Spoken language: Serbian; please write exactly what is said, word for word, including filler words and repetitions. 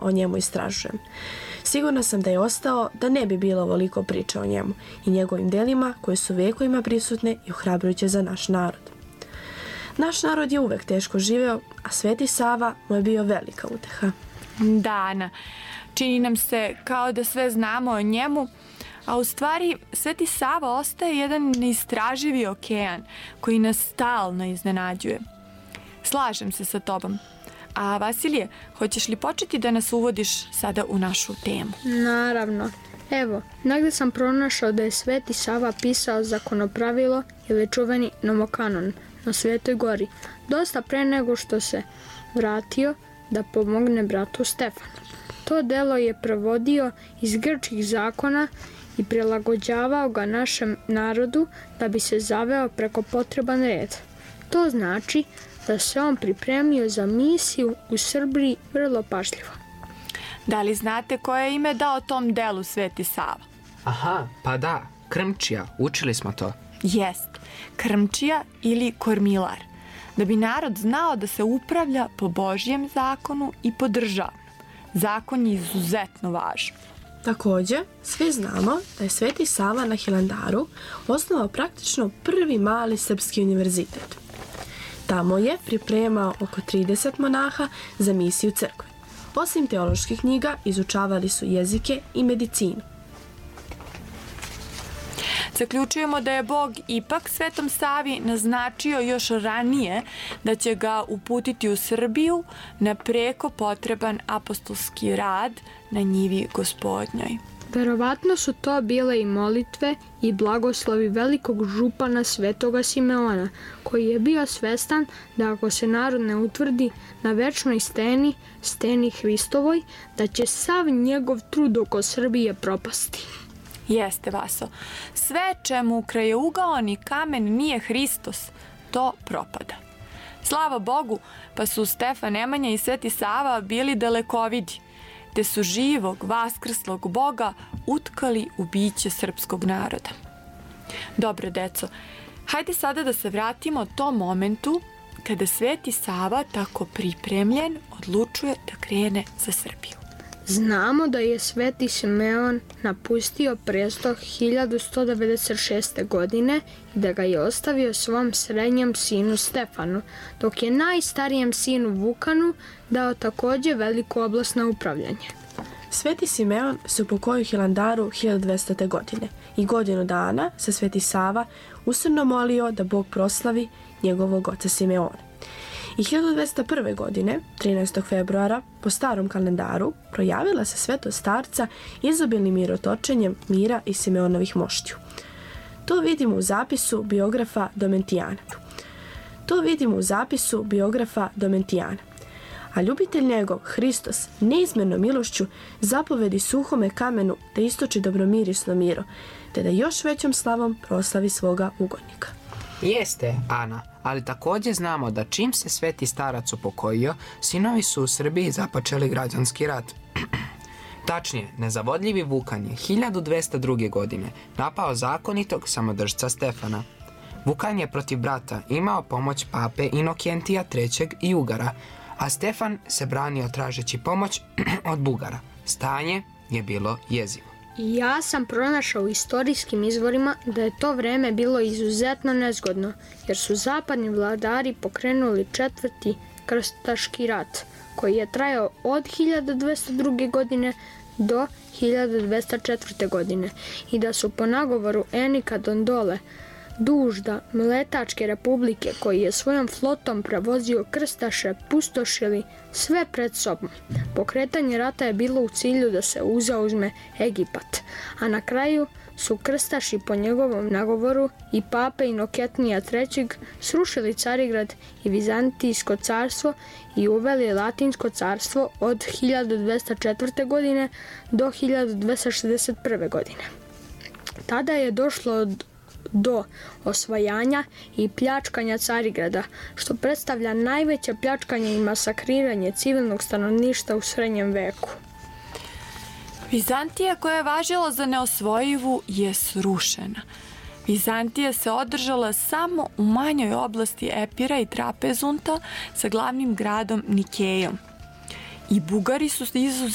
o njemu istražujem. Sigurna sam da je ostao da ne bi bilo ovoliko priče o njemu i njegovim delima koje su vekovima prisutne i ohrabrujuće za naš narod. Naš narod je uvek teško živeo, a Sveti Sava mu je bio velika uteha. Da, Ana, čini nam se kao da sve znamo o njemu, a u stvari Sveti Sava ostaje jedan neistraživi okean koji nas stalno iznenađuje. Slažem se sa tobom. A Vasilije, hoćeš li početi da nas uvodiš sada u našu temu? Naravno. Evo, negde sam pronašao da je Sveti Sava pisao zakonopravilo ili čuveni Nomokanon na Svetoj gori, dosta pre nego što se vratio da pomogne bratu Stefanu. To delo je prevodio iz grčkih zakona i prilagođavao ga našem narodu da bi se zaveo preko potreban red. To znači da se on pripremio za misiju u Srbiji vrlo pažljivo. Da li znate koje je ime dao tom delu Sveti Sava? Aha, pa da, Krmčija, učili smo to. Jest, Krmčija ili kormilar, da bi narod znao da se upravlja po Božjem zakonu i po državnom. Zakon je izuzetno važan. Također, svi znamo da je Sveti Sava na Hilandaru osnovao praktično prvi mali srpski univerzitet. Tamo je pripremao oko trideset monaha za misiju crkve. Osim teoloških knjiga, izučavali su jezike i medicinu. Zaključujemo da je Bog ipak Svetom Savi naznačio još ranije da će ga uputiti u Srbiju na preko potreban apostolski rad na njivi Gospodnjoj. Verovatno su to bile i molitve i blagoslovi velikog župana Svetoga Simeona, koji je bio svestan da ako se narod ne utvrdi na večnoj steni, steni Hristovoj, da će sav njegov trud oko Srbije propasti. Jeste, Vaso. Sve čemu krajeougaoni kamen nije Hristos, to propada. Slava Bogu, pa su Stefan Nemanja i Sveti Sava bili dalekovidi, te su živog, vaskrslog Boga utkali u biće srpskog naroda. Dobro, deco, hajde sada da se vratimo tom momentu kada Sveti Sava, tako pripremljen, odlučuje da krene za Srbiju. Znamo da je Sveti Simeon napustio presto hiljadu sto devedeset šeste. godine i da ga je ostavio svom srednjem sinu Stefanu, dok je najstarijem sinu Vukanu dao također veliku oblast na upravljanje. Sveti Simeon se upokojio u Hilandaru hiljadu dvestete. godine i godinu dana se Sveti Sava usrno molio da Bog proslavi njegovog oca Simeona. I hiljadu dvesta prve. godine, trinaestog februara, po starom kalendaru, projavila se svetost starca izobilnim mirotočenjem mira i Simeonovih moštiju. To vidimo u zapisu biografa Domentijana. To vidimo u zapisu biografa Domentijana. A ljubitelj njegov, Hristos, neizmjernom milošću zapovedi suhome kamenu da istoči dobromirisno miro, te da još većom slavom proslavi svoga ugodnika. Jeste, Ana, ali također znamo da čim se Sveti starac upokojio, sinovi su u Srbiji započeli građanski rat. Tačnije, nezavodljivi Vukan je hiljadu dvesta druge. godine napao zakonitog samodržca Stefana. Vukan je protiv brata imao pomoć pape Inokentija trećeg. i Ugara, a Stefan se branio tražeći pomoć od Bugara. Stanje je bilo jezivo. Ja sam pronašao u istorijskim izvorima da je to vreme bilo izuzetno nezgodno, jer su zapadni vladari pokrenuli četvrti krstaški rat, koji je trajao od hiljadu dvesta druge. godine do hiljadu dvesta četvrte. godine i da su po nagovoru Enika Dondole, dužda Mletačke republike, koji je svojom flotom prevozio krstaše, pustošili sve pred sobom. Pokretanje rata je bilo u cilju da se uzauzme Egipat, a na kraju su krstaši po njegovom nagovoru i pape Inokentija trećeg. srušili Carigrad i Vizantijsko carstvo i uveli Latinsko carstvo od hiljadu dvesta četvrte. godine do hiljadu dvesta šezdeset prve. godine. Tada je došlo od do osvajanja i pljačkanja Carigrada, što predstavlja najveće pljačkanje i masakriranje civilnog stanovništva u srednjem veku. Vizantija, koja je važila za neosvojivu, je srušena. Vizantija se održala samo u manjoj oblasti Epira i Trapezunta sa glavnim gradom Nikejom. I Bugari su izuzetno